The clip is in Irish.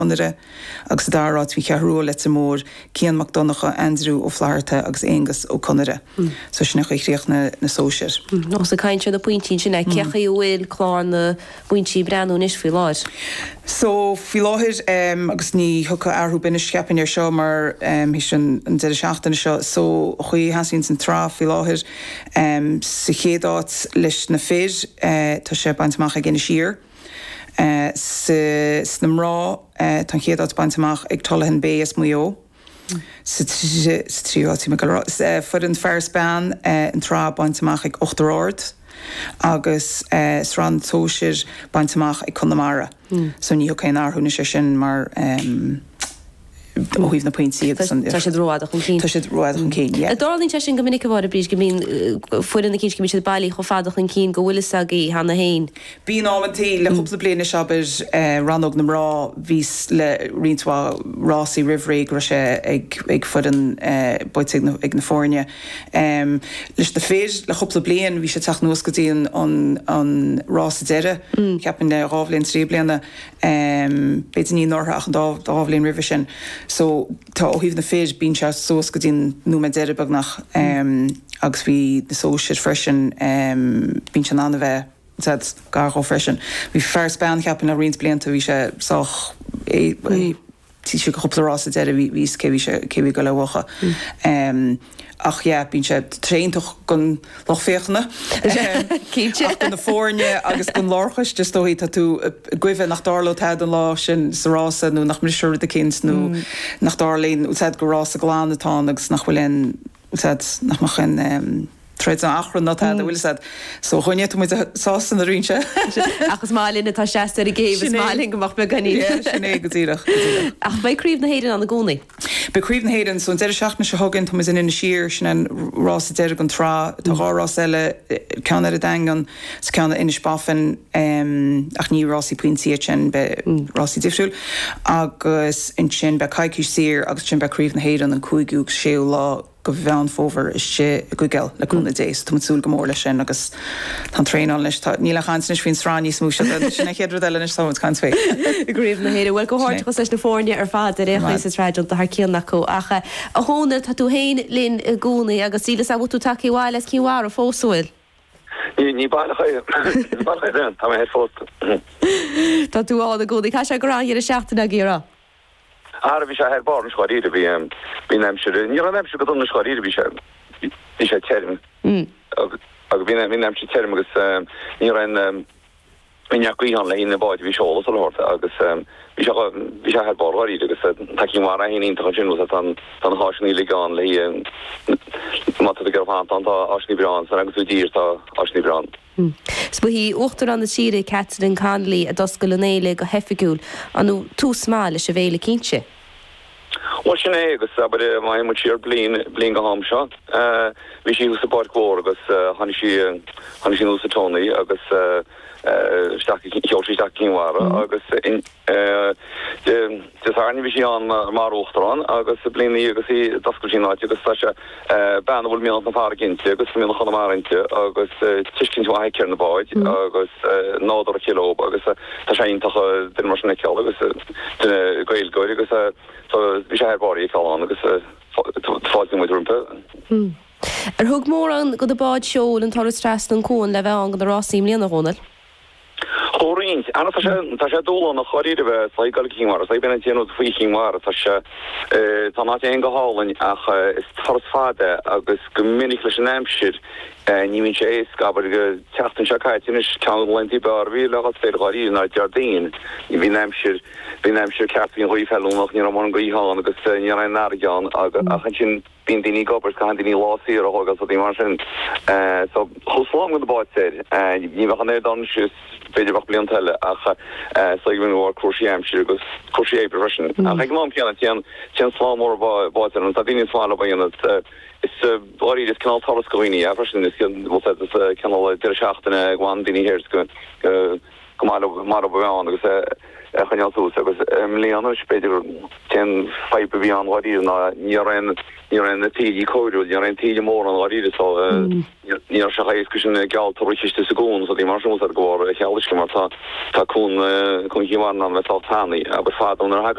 Onire agus dárát hí cehrú le mór Cian McDonacha Andrew ó Flaharta agus Angus ó Conire. So sin nach chríoch na sóisiir. Os a caiinte na pointí sinna cecha bhfuil chlár na pointí breanún is fi láir. So fi láthir agus ní thucha arthú bine sceapin ar seo mar hí sin an de seachtainna seo so chuí hasín san trá fi láthir sa chéadát leis na fér tá sé baintach a gine sír. Sa mrá tan chéadát baintach ag tollahan béas muo. Sa tríátí me fud an fearspáin an trá baintach ag 8 áard agus sran tóisiir baintach ag Connemara. So ní cén árthúna sé sin mar óhíh na pointí Tá sé droáach chun cín. Tá sé droáach chun cín, yeah. A dálín te sin go minic bhar a brís go mín fuan na cín go mí sé bailí cho fádach chun cín go bhfuil agaí hána hain. Bí ámantí le chupla bliana seabir rannog na rá vís le rintá rásí rihraí go sé ag fudan buit ag na fórne. Leis na fér le chupla blian bhí sé teach nuas go dtíon an rás deire ceapan de rábhlíonn trí bliana beidir ní northach an dábhlíonn rih sin. So tá óhíh na fér bín se sós go dtíon nó me deire beagnach agus bhí na sóisiir freisin bín se anna bheith gará freisin. Bhí fearspáin ceapan a rins blianta bhí sé soch tí si go choplarás a deire vís céhí go le bhacha. Ach ja, bín sé tréintach gon loch féchna. Ach gon na fórne agus gon lorchas, just dóhí tá tú gcuimhe nach dárló head an lá sin sa rása nó nach mrisúir de kins nó nach dárlín úsad go rása glánatá agus nach bhfuilin úsad nach machin treid an achran na head a bhfuil sad. So chuine tú muid sásan a rínse. Agus málinn atá seaasta a géh málinn gomach be ganí. Sinné go dtíireach. Ach ba críomh na héidir an na gcónaí. Beríomh na héidir so an deidir seachna se thugann tá in ina sír sin an rás a deidir an trá tá rás eile ceanna a dagan sa ceanna ina spáfin ach ní rásí puintíir sin be rásí difriúil agus in sin be caiiciú sír agus sin beríomh na héidir an cúigúg séú lá go bhean fóver is sé go geil le gúna dééis tú súl gomór lei sin agus tá tréán leis níle chanis fin srání smú sinna chéidir eile is sáid can fé. Gríomh na héidir bhfuil go háirt go leis na fórne ar fád a réchas is ráidir a cían nachú acha a hóna tá tú héin linn gúnaí agus sílas a bhú tú takeí bháil leis cíhhar a fósúil. Ní bailach tá mé head fósta. Tá tú á a gúnaí cai sé gorán ar a seachtainna gíra. Vi sé her bar skoíre vi nemsir. Ní an nemsir go skoíre vi sé term. vi nemsir term agus ní an minjaíhan le hinna báid vi sólas hort agus vi sé her barí agus takeí mar hin in sin an háisní leán le mat gur fan an asní bran san agus dír tá asní bran. Sbu hí ochtar an na síre Catherine Conley a doscoilnéile go hefiúil anú tú smáile se bhéle cinse. Well sin agus mai mu siar blin go ham seo. Vi sí hús apá gór agus hanni sin ús atónaí agus cíhar agus dearni vi an mar óchtarrán agus blinaí agus í dascoiltínáid agus tá ben bhfuil míon na fágininte agus mí chuna marinte agus tuiscinn tú haicir na báid agus nádar a kiló agus tá sé intacha den mar sinna ceall agus gail goir agus vi sé herbáí fáán agus fáilting mu rumpa. Ar thug mór an go a báid seol an tar stress an cún le bheith an go rásím líana hónal. Choríint anna tá sé dóla na choíre bheith saigal címar, sa ben tíanú faoi címar tá sé tá ná an go hálainn ach is thras fáde agus go minic leis an nemsir ní vín sé ééis gabar go teachtan se caiitinis cean lentí bar bhí legat féidir choíre na Jardín í bhí nemsir ceartbhín roií fellúnach ní mar an goíán agus ní an náán achan sin bín daoine gobars go daoine láí ar athgas a dí mar sin so chuslám go báid sé ní bheitchan édan siús beidir bach blion teile ach saigh bhar croisiamsir agus croisié profession ach ag mám ceanna tían slámór báid an tá daoine sláán bhaon is body is canal Thomas Goini eversin is canal de seachtainna gháin daoine hir go mar bhán agus chanjalú agus mlíanana spéidir ten feibe bhí an gáíir na ní tíí choú ní an tíí mór an gáíre ní se chaiscussin geall toiste sagún so dí mar go chealaisce mar táún chun híhana me tátaí agus fád an